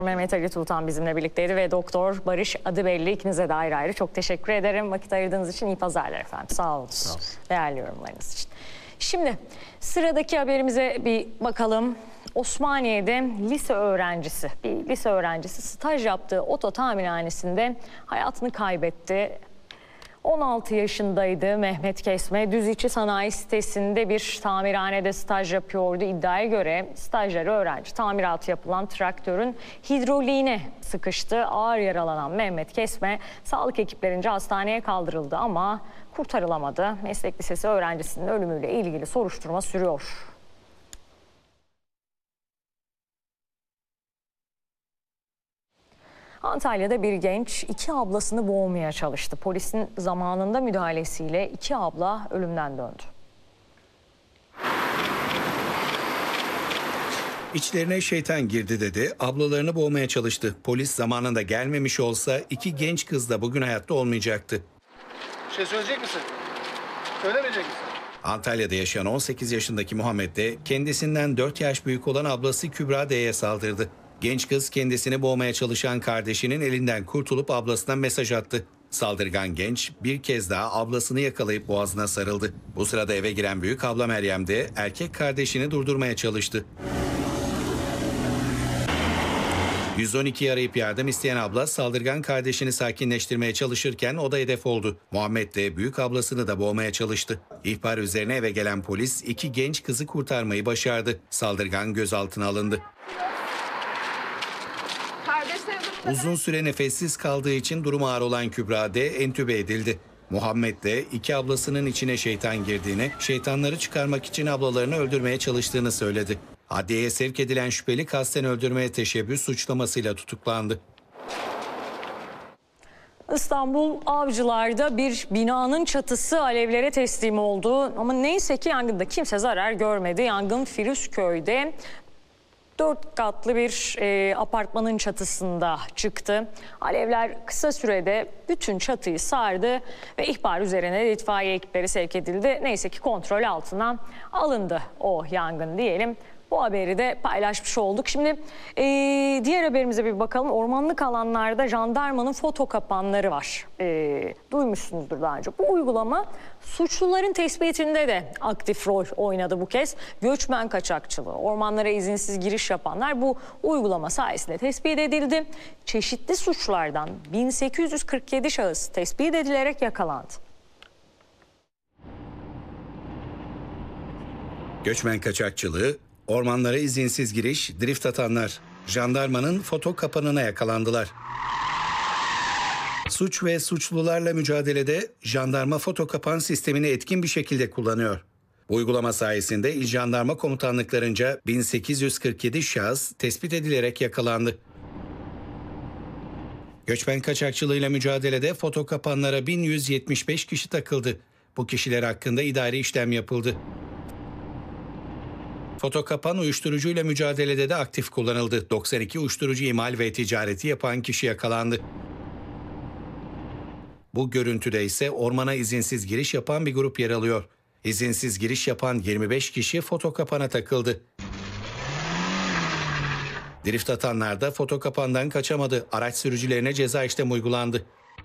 Mehmet Ali Tuğtan bizimle birlikteydi ve Doktor Barış Adıbelli, ikinize de ayrı ayrı çok teşekkür ederim. Vakit ayırdığınız için iyi pazarlar efendim. Sağ olun. Sağ olun. Değerli yorumlarınız için. Şimdi sıradaki haberimize bir bakalım. Osmaniye'de bir lise öğrencisi staj yaptığı oto tamirhanesinde hayatını kaybetti. 16 yaşındaydı Mehmet Kesme. Düziçi Sanayi Sitesi'nde bir tamirhanede staj yapıyordu. İddiaya göre stajyer öğrenci tamiratı yapılan traktörün hidroliğine sıkıştı. Ağır yaralanan Mehmet Kesme sağlık ekiplerince hastaneye kaldırıldı ama kurtarılamadı. Meslek lisesi öğrencisinin ölümüyle ilgili soruşturma sürüyor. Antalya'da bir genç iki ablasını boğmaya çalıştı. Polisin zamanında müdahalesiyle iki abla ölümden döndü. İçlerine şeytan girdi dedi, ablalarını boğmaya çalıştı. Polis zamanında gelmemiş olsa iki genç kız da bugün hayatta olmayacaktı. Bir şey söyleyecek misin? Söylemeyecek misin? Antalya'da yaşayan 18 yaşındaki Muhammed de kendisinden 4 yaş büyük olan ablası Kübra D'ye saldırdı. Genç kız kendisini boğmaya çalışan kardeşinin elinden kurtulup ablasına mesaj attı. Saldırgan genç bir kez daha ablasını yakalayıp boğazına sarıldı. Bu sırada eve giren büyük abla Meryem de erkek kardeşini durdurmaya çalıştı. 112'yi arayıp yardım isteyen abla saldırgan kardeşini sakinleştirmeye çalışırken o da hedef oldu. Muhammed de büyük ablasını da boğmaya çalıştı. İhbar üzerine eve gelen polis iki genç kızı kurtarmayı başardı. Saldırgan gözaltına alındı. Uzun süre nefessiz kaldığı için durumu ağır olan Kübra D entübe edildi. Muhammed de iki ablasının içine şeytan girdiğini, şeytanları çıkarmak için ablalarını öldürmeye çalıştığını söyledi. Adliyeye sevk edilen şüpheli kasten öldürmeye teşebbüs suçlamasıyla tutuklandı. İstanbul Avcılar'da bir binanın çatısı alevlere teslim oldu. Ama neyse ki yangında kimse zarar görmedi. Yangın Firuzköy'de 4 katlı bir apartmanın çatısında çıktı. Alevler kısa sürede bütün çatıyı sardı ve ihbar üzerine itfaiye ekipleri sevk edildi. Neyse ki kontrol altına alındı o yangın diyelim. Bu haberi de paylaşmış olduk. Şimdi diğer haberimize bir bakalım. Ormanlık alanlarda jandarmanın foto kapanları var. Duymuşsunuzdur daha önce. Bu uygulama suçluların tespitinde de aktif rol oynadı bu kez. Göçmen kaçakçılığı, ormanlara izinsiz giriş yapanlar bu uygulama sayesinde tespit edildi. Çeşitli suçlardan 1847 şahıs tespit edilerek yakalandı. Göçmen kaçakçılığı, ormanlara izinsiz giriş, drift atanlar, jandarmanın foto kapanına yakalandılar. Suç ve suçlularla mücadelede jandarma foto kapan sistemini etkin bir şekilde kullanıyor. Bu uygulama sayesinde İl Jandarma Komutanlıklarınca 1847 şahıs tespit edilerek yakalandı. Göçmen kaçakçılığıyla mücadelede foto kapanlara 1175 kişi takıldı. Bu kişiler hakkında idari işlem yapıldı. Foto kapan uyuşturucuyla mücadelede de aktif kullanıldı. 92 uyuşturucu imal ve ticareti yapan kişi yakalandı. Bu görüntüde ise ormana izinsiz giriş yapan bir grup yer alıyor. İzinsiz giriş yapan 25 kişi foto kapana takıldı. Drift atanlar da foto kapandan kaçamadı. Araç sürücülerine ceza işlemi uygulandı.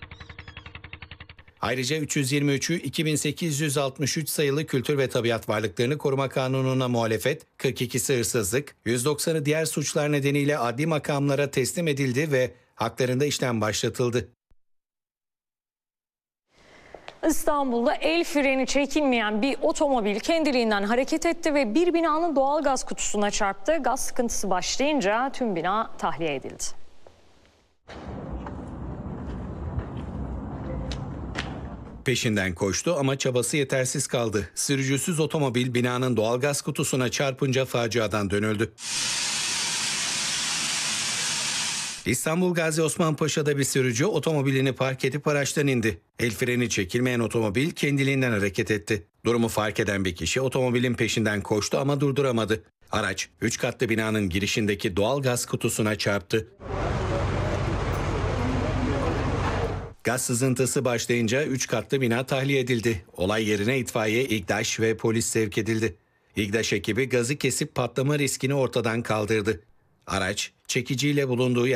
Ayrıca 323'ü 2863 sayılı Kültür ve Tabiat Varlıklarını Koruma Kanunu'na muhalefet, 42'si hırsızlık, 190'ı diğer suçlar nedeniyle adli makamlara teslim edildi ve haklarında işlem başlatıldı. İstanbul'da el freni çekilmeyen bir otomobil kendiliğinden hareket etti ve bir binanın doğalgaz kutusuna çarptı. Gaz sıkıntısı başlayınca tüm bina tahliye edildi. Peşinden koştu ama çabası yetersiz kaldı. Sürücüsüz otomobil binanın doğalgaz kutusuna çarpınca faciadan dönüldü. İstanbul Gazi Osman Paşa'da bir sürücü otomobilini park edip araçtan indi. El freni çekilmeyen otomobil kendiliğinden hareket etti. Durumu fark eden bir kişi otomobilin peşinden koştu ama durduramadı. Araç 3 katlı binanın girişindeki doğalgaz kutusuna çarptı. Gaz sızıntısı başlayınca 3 katlı bina tahliye edildi. Olay yerine itfaiye, İGDAŞ ve polis sevk edildi. İGDAŞ ekibi gazı kesip patlama riskini ortadan kaldırdı. Araç çekiciyle bulunduğu